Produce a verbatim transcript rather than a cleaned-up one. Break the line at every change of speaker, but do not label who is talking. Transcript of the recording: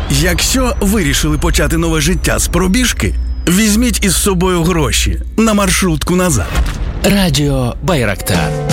Якщо вирішили почати нове життя з пробіжки, візьміть із собою гроші на маршрутку назад.
Радіо Байрактар.